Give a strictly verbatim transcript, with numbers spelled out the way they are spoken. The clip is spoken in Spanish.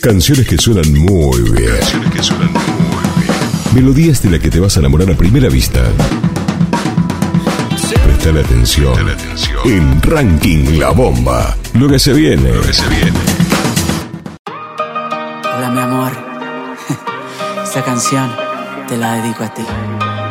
Canciones que suenan muy bien. Canciones que suenan muy bien. Melodías de las que te vas a enamorar a primera vista. Prestale atención. Prestale atención. En Ranking La Bomba. Lo que se viene. Lo que se viene. Hola, mi amor. Esta canción te la dedico a ti.